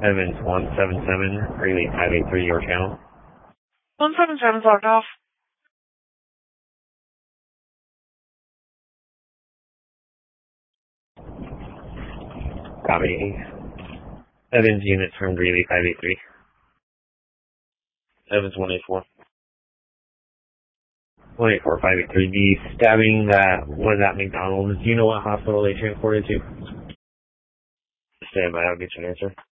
Evans 177, Greeley 583, your channel. 177 logged off. Copy. Evans units from Greeley 583. Evans 184. 184, 583. The stabbing that was at McDonald's, do you know what hospital they transported to? Stand by, I'll get you an answer.